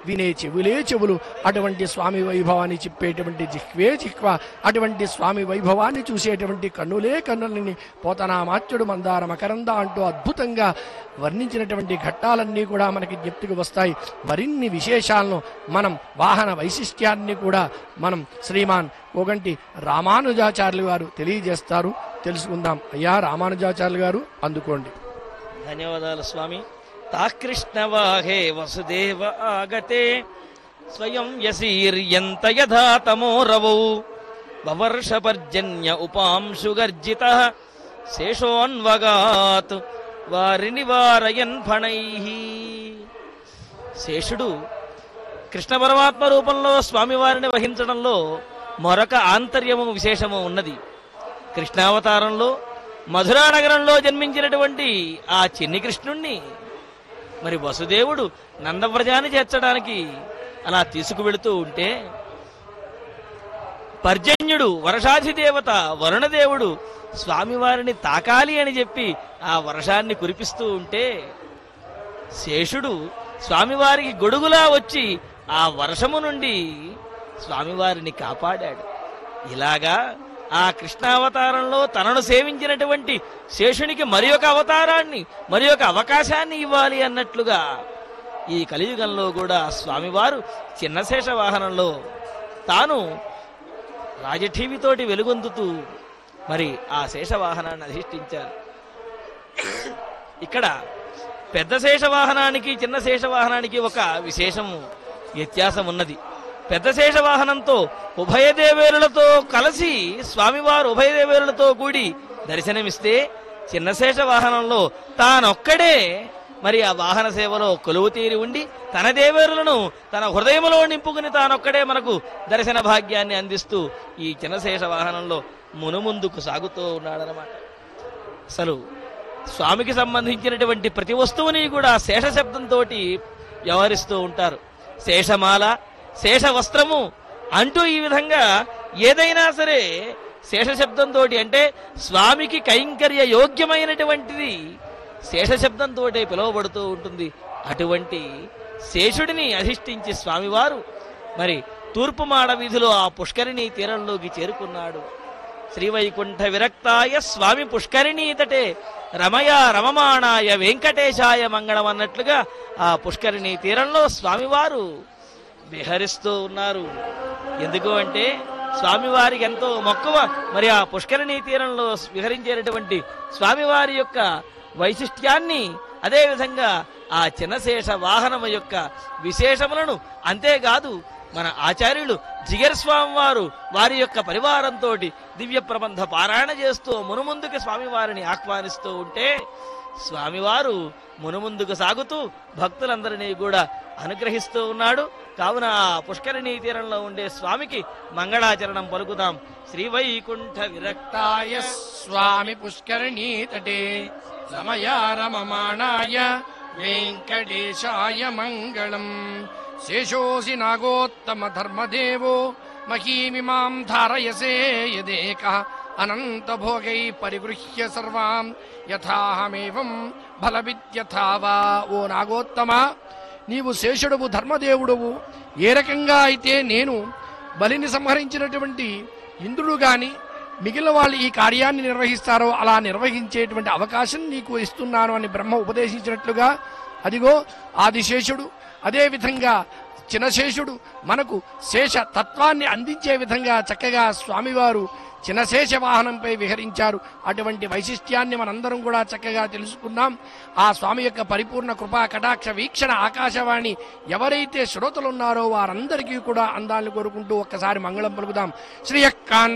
వినే చెవులే చెవులు, అటువంటి స్వామి వైభవాన్ని చెప్పేటువంటి జిహ్వే జిహ్వ, అటువంటి స్వామి వైభవాన్ని చూసేటువంటి కన్నులే కన్నులని పోతనామాత్యుడు మందార మకరంద అంటూ అద్భుతంగా వర్ణించినటువంటి ఘట్టాలన్నీ కూడా మనకి జ్ఞప్తికి వస్తాయి. మరిన్ని విశేషాలను మనం వాహన వైశిష్ట్యాన్ని కూడా మనం శ్రీమాన్ కోగంటి రామానుజాచార్యులు గారు తెలియజేస్తారు, తెలుసుకుందాం. అయ్యా రామానుజాచార్యులు గారు అందుకోండి. ధన్యవాదాలు స్వామి. తాకృష్ణవాహే వసుదేవ ఆగతే స్వయం యసీర్యంత యథా తమోరవౌ వవర్షపర్జన్య ఉపాంశుగర్జిత శేషోన్వగాత్ వారిని వారయన్ ఫణైః. శేషుడు కృష్ణ పరమాత్మ రూపంలో స్వామివారిని వహించడంలో మరొక ఆంతర్యము విశేషము ఉన్నది. కృష్ణావతారంలో మధురా నగరంలో జన్మించినటువంటి ఆ చిన్ని కృష్ణుణ్ణి మరి వసుదేవుడు నందవ్రజాన్ని చేర్చడానికి అలా తీసుకువెళుతూ ఉంటే, పర్జన్యుడు వర్షాధిదేవత వరుణదేవుడు స్వామివారిని తాకాలి అని చెప్పి ఆ వర్షాన్ని కురిపిస్తూ ఉంటే, శేషుడు స్వామివారికి గొడుగులా వచ్చి ఆ వర్షము నుండి స్వామివారిని కాపాడాడు. ఇలాగా ఆ కృష్ణావతారంలో తనను సేవించినటువంటి శేషునికి మరి ఒక అవతారాన్ని, మరి ఒక అవకాశాన్ని ఇవ్వాలి అన్నట్లుగా ఈ కలియుగంలో కూడా స్వామివారు చిన్న శేష వాహనంలో తాను రాజఠీవితోటి వెలుగొందుతూ మరి ఆ శేషవాహనాన్ని అధిష్ఠించారు. ఇక్కడ పెద్ద శేషవాహనానికి చిన్న శేషవాహనానికి ఒక విశేషము వ్యత్యాసం ఉన్నది. పెద్ద శేషవాహనంతో ఉభయదేవేరులతో కలిసి స్వామివారు ఉభయదేవేరులతో కూడి దర్శనమిస్తే, చిన్న శేషవాహనంలో తానొక్కడే మరి ఆ వాహన సేవలో కొలువు తీరి ఉండి తన దేవేరులను తన హృదయంలో నింపుకుని తానొక్కడే మనకు దర్శన భాగ్యాన్ని అందిస్తూ ఈ చిన్నశేష వాహనంలో మునుముందుకు సాగుతూ ఉన్నాడనమాట. అసలు స్వామికి సంబంధించినటువంటి ప్రతి వస్తువుని కూడా శేష శబ్దంతో వ్యవహరిస్తూ ఉంటారు. శేషమాల, శేష వస్త్రము అంటూ ఈ విధంగా ఏదైనా సరే శేష శబ్దంతో, అంటే స్వామికి కైంకర్య యోగ్యమైనటువంటిది శేష శబ్దంతో పిలువబడుతూ ఉంటుంది. అటువంటి శేషుడిని అధిష్ఠించి స్వామివారు మరి తూర్పు మాడ వీధిలో ఆ పుష్కరిణీ తీరంలోకి చేరుకున్నాడు. శ్రీవైకుంఠ విరక్తాయ స్వామి పుష్కరిణీ తటే రమయా రమమాణాయ వెంకటేశాయ మంగళం అన్నట్లుగా ఆ పుష్కరిణీ తీరంలో స్వామివారు విహరిస్తూ ఉన్నారు. ఎందుకు అంటే స్వామివారికి ఎంతో మక్కువ మరి ఆ పుష్కరిణీ తీరంలో విహరించేటటువంటి స్వామివారి యొక్క వైశిష్ట్యాన్ని, అదేవిధంగా ఆ చిన్నశేష వాహనము యొక్క విశేషములను, అంతేకాదు మన ఆచార్యులు జిగర్ స్వామి వారు వారి యొక్క పరివారంతో దివ్య ప్రబంధ పారాయణ చేస్తూ మునుముందుకు స్వామివారిని ఆహ్వానిస్తూ ఉంటే, స్వామివారు మునుముందుకు సాగుతూ భక్తులందరినీ కూడా అనుగ్రహిస్తూ ఉన్నాడు. కావున ఆ పుష్కరిణీ తీరంలో ఉండే స్వామికి మంగళాచరణం పలుకుదాం. శ్రీవైకుంఠ విరక్తాయ స్వామి పుష్కరిణీ తటే రమయా రమమాణాయ వెంకటేశాయ మంగళం. శేషోసి నాగోత్తమ ధర్మదేవో మహీమిమాం ధారయసే యదేకః అనంత భోగై పరిగృహ్య సర్వాం యథాహమేవం బలవిద్యథా వా. ఓ నాగోత్తమ, నీవు శేషుడవు, ధర్మదేవుడవు. ఏ రకంగా అయితే నేను బలిని సంహరించినటువంటి ఇంద్రుడు గాని మిగిలిన వాళ్ళు ఈ కార్యాన్ని నిర్వహిస్తారో అలా నిర్వహించేటువంటి అవకాశం నీకు ఇస్తున్నాను అని బ్రహ్మ ఉపదేశించినట్లుగా, అదిగో ఆదిశేషుడు, అదేవిధంగా చిన్నశేషుడు మనకు శేష తత్వాన్ని అందించే విధంగా చక్కగా స్వామివారు చిన్నశేష వాహనంపై విహరించారు. అటువంటి వైశిష్ట్యాన్ని మనందరం కూడా చక్కగా తెలుసుకున్నాం. ఆ స్వామి యొక్క పరిపూర్ణ కృపా కటాక్ష వీక్షణ ఆకాశవాణి ఎవరైతే శ్రోతలున్నారో వారందరికీ కూడా అందాలను కోరుకుంటూ ఒక్కసారి మంగళం పలుకుదాం. శ్రీయకాంత